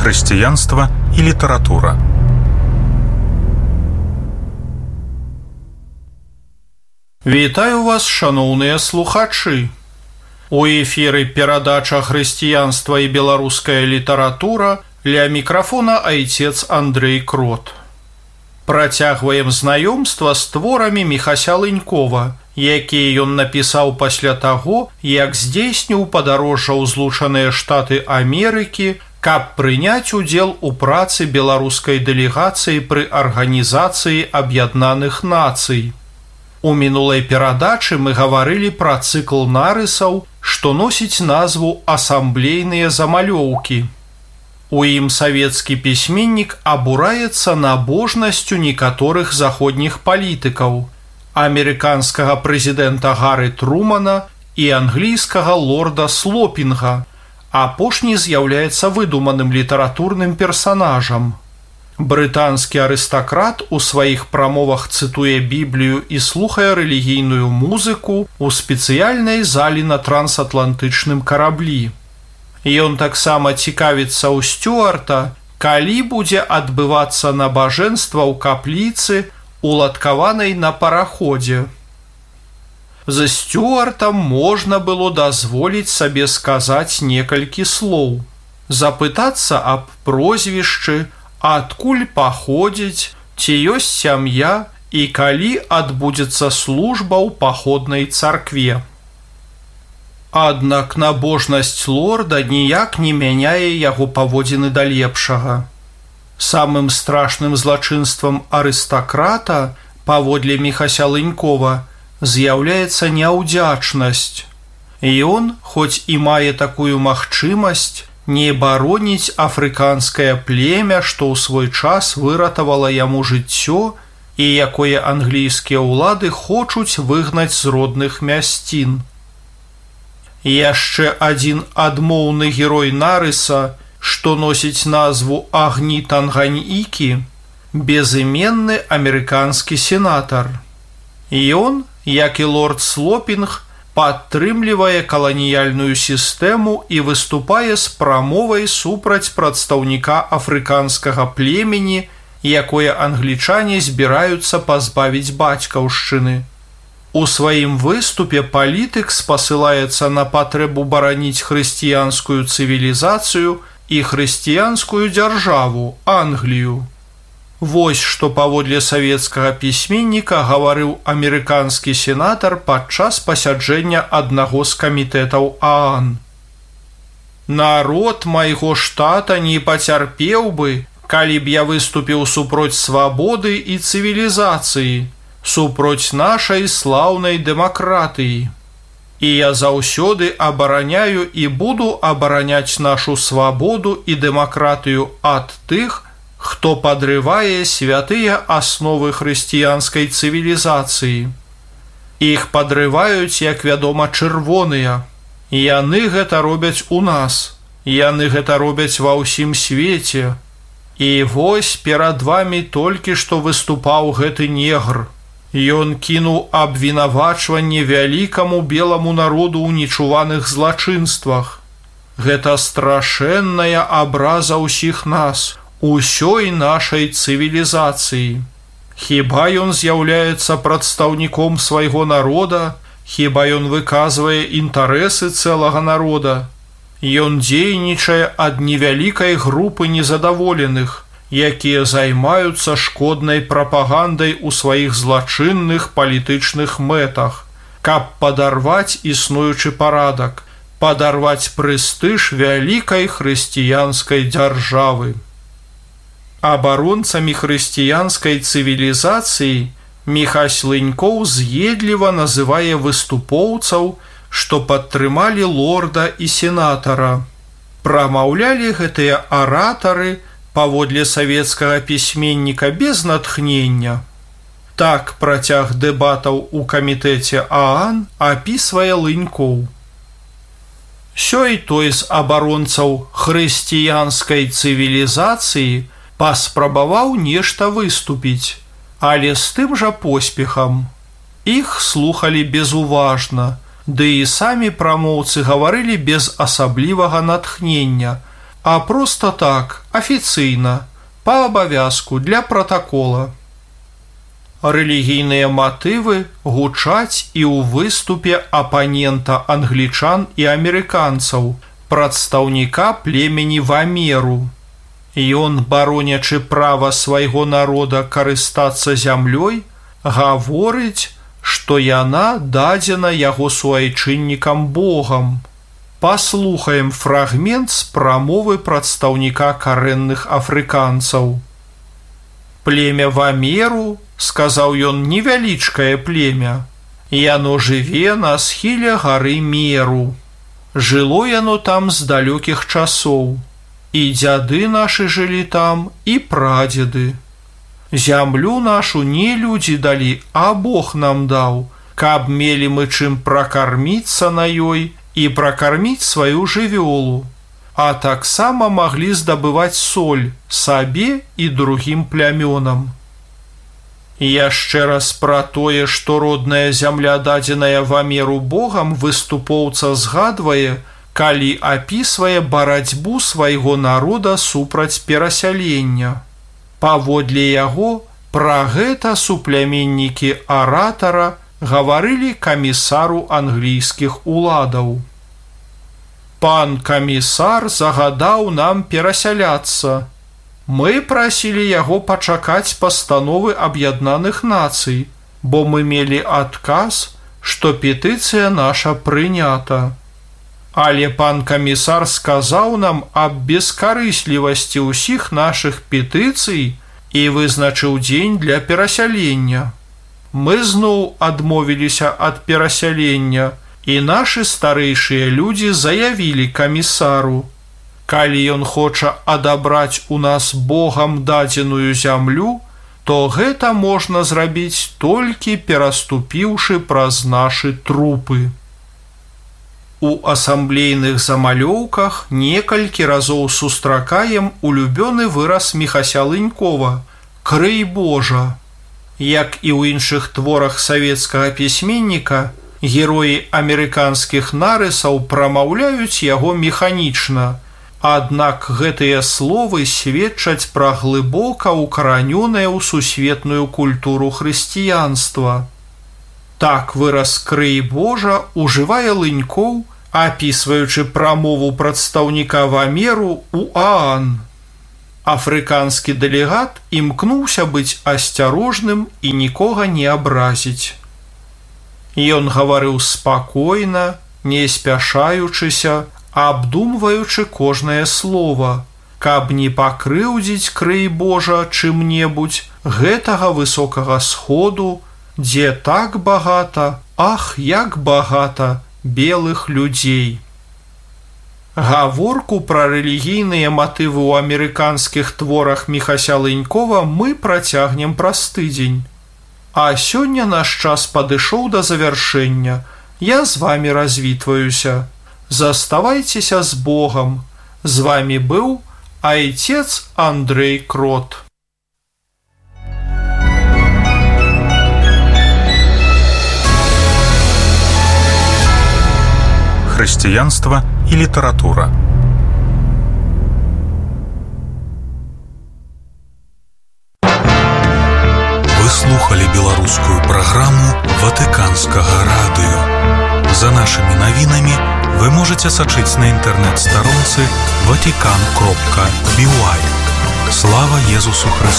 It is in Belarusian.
хрысціянства і літаратура. Вітаю вас, шаноўныя слухачы! У эфіры перадача «Хрысціянства і беларуская літаратура», ля мікрафона айцец Андрэй Крот. Працягваем знаёмства з творамі Міхася Лынькова, якія ён напісаў пасля таго, як здзейсніў падарожжа ў Злучаныя Штаты Амерыкі, каб прыняць удзел у працы беларускай дэлегацыі пры Арганізацыі Аб'яднаных Нацый. У мінулай перадачы мы гаварылі пра цыкл нарысаў, што носіць назву «Асамблейныя замалёўкі». У ім савецкі пісьменнік абураецца набожнасцю некаторых заходніх палітыкаў, амерыканскага прэзідэнта Гары Трумана і англійскага лорда Слопінга. Апошні з'яўляецца выдуманым літаратурным персанажам. Брытанскі арыстакрат у сваіх прамовах цытуе Біблію і слухае рэлігійную музыку ў спецыяльнай залі на трансатлантычным караблі. Ён таксама цікавіцца ў Стюарта, калі будзе адбывацца набажэнства ў капліцы, уладкаванай на параходзе. За Стюартам можна было дазволіць сабе сказаць некалькі слоў, запытацца аб прозвішчы, адкуль паходзіць, ці ёсць сям'я і калі адбудзецца служба ў паходнай царкве. Аднак набожнасць лорда ніяк не мяняе яго паводзіны да лепшага. Самым страшным злачынствам арыстакрата, паводле Міхася Лынькова, з'яўляецца няўдзячнасць. Ён, хоць і мае такую магчымасць, не бароніць афрыканскае племя, што ў свой час выратавала яму жыццё і якое англійскія ўлады хочуць выгнаць з родных мясцін. Яшчэ адзін адмоўны герой нарыса, што носіць назву Агні Танганьікі, безыменны амерыканскі сенатар. Ён, як і лорд Слопінг, падтрымлівае каланіяльную сістэму і выступае з прамовай супраць прадстаўніка афрыканскага племені, якое англічане збіраюцца пазбавіць бацькаўшчыны. У сваім выступе палітык спасылаецца на патрэбу бараніць хрысціянскую цывілізацыю і хрысціянскую дзяржаву, Англію. Вось што паводле савецкага пісьменніка гаварыў амерыканскі сенатар падчас пасяджэння аднаго з камітэтаў ААН. «Народ майго штата не пацярпеў бы, калі б я выступіў супроць свабоды і цывілізацыі, супроць нашай слаўнай дэмакратыі. І я заўсёды абараняю і буду абараняць нашу свабоду і дэмакратыю ад тых, хто падрывае святыя асновы хрысціянскай цывілізацыі. Іх падрываюць, як вядома, чырвоныя. Яны гэта робяць у нас, яны гэта робяць ва ўсім свеце. І вось перад вамі толькі што выступаў гэты негр. Ён кінуў абвінавачванне вялікаму беламу народу ў нечуваных злачынствах. Гэта страшэнная абраза ўсіх нас, усёй нашай цывілізацыі. Хіба ён з'яўляецца прадстаўніком свайго народа? Хіба ён выказвае інтарэсы цэлага народа? Ён дзейнічае ад невялікай групы незадаволеных, якія займаюцца шкоднай прапагандай у сваіх злачынных палітычных мэтах, каб падарваць існуючы парадак, падарваць прэстыж вялікай хрысціянскай дзяржавы. Абаронцамі хрысціянскай цывілізацыі Міхась Лынькоў з'едліва называе выступоўцаў, што падтрымалі лорда і сенатара. Прамаўлялі гэтыя аратары, паводле савецкага пісьменніка, без натхнення. Так працяг дэбатаў у камітэце ААН апісвае Лынькоў. Сёй той з абаронцаў хрысціянскай цывілізацыі паспрабаваў нешта выступіць, але з тым жа поспехам. Іх слухалі безуважна, ды і самі прамоўцы гаварылі без асаблівага натхнення, а проста так, афіцыйна, па абавязку для пратакола. Рэлігійныя матывы гучаць і ў выступе апанента англічан і амерыканцаў, прадстаўніка племені Вамеру. Ён, баронячы права свайго народа карыстацца зямлёй, гаворыць, што яна дадзена яго суайчыннікам Богам. Паслухаем фрагмент з прамовы прадстаўніка карэнных афрыканцаў. «Племя Вамеру, — сказаў ён, — невялічкае племя. Яно жыве на схіле гары Меру. Жыло яно там з далёкіх часоў. І дзяды нашы жылі там, і прадзеды. Зямлю нашу не людзі далі, а Бог нам даў, каб мелі мы чым пракарміцца на ёй і пракарміць сваю жывёлу, а таксама маглі здабываць соль сабе і другім плямёнам. Яшчэ раз пра тое, што родная зямля, дадзеная Вамеру Богам, выступоўца згадвае, калі апісвае барацьбу свайго народа супраць перасялення. Паводле яго, пра гэта супляменнікі аратара гаварылі камісару англійскіх уладаў. «Пан камісар загадаў нам перасяляцца. Мы прасілі яго пачакаць пастановы Аб'яднаных Нацый, бо мы мелі адказ, што петыцыя наша прынята. Але пан камісар сказаў нам аб бескарыслівасці ўсіх нашых петыцый і вызначыў дзень для перасялення. Мы зноў адмовіліся ад перасялення, і нашы старэйшыя людзі заявілі камісару: калі ён хоча адабраць у нас Богам дадзеную зямлю, то гэта можна зрабіць толькі пераступіўшы праз нашы трупы». У асамблейных замалёўках некалькі разоў сустракаем улюбёны выраз Міхася Лынькова «Крый Божа». Як і ў іншых творах савецкага пісьменніка, героі амерыканскіх нарысаў прамаўляюць яго механічна, аднак гэтыя словы сведчаць пра глыбока укаранёнае ў сусветную культуру хрысціянства. Так выраз «Крый Божа» ужывае Лынькоў, апісваючы прамову прадстаўніка Вамеру ў Аан. Афрыканскі дэлегат імкнуўся быць асцярожным і нікога не абразіць. Ён гаварыў спакойна, не спяшаючыся, абдумваючы кожнае слова, каб не пакрыўдзіць, крый Божа, чым-небудзь гэтага высокага сходу, дзе так багата, ах, як багата белых людзей. Гаворку пра рэлігійныя матывы ў амерыканскіх творах Міхася Лынькова мы працягнем праз тыдзень. А сёння наш час падышоў да завяршэння. Я з вамі развітваюся. Заставайцеся з Богам. З вамі быў айцец Андрэй Крот. Хрысціянства і літаратура. Вы слухали беларускую праграму Ватыканскага радыё. За нашымі навінамі вы можаце сачыць на інтэрнэт-старонцы vatican.by. Слава Езусу Хрысту!